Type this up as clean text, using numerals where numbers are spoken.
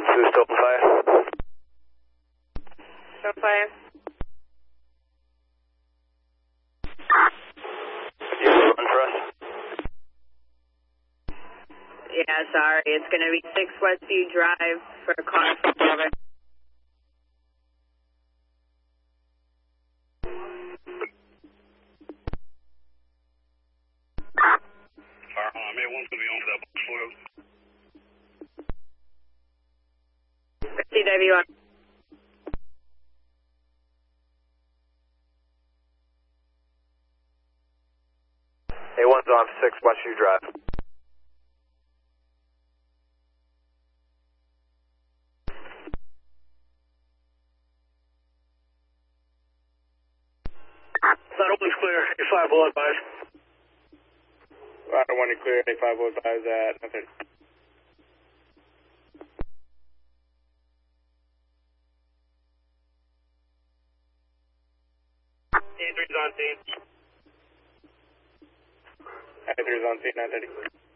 2 still on fire. Still fire. You have a run for us? Yeah, sorry. It's going to be 6 Westview Drive for a car from Brother. I mean, one's going to be on for that box for us. CW1. A1's on 6 Westview Drive. Side open's clear. A5 will advise. Rider 1 to clear, A5 will advise at 9:30. A3's on scene. A3's on scene, 9:30.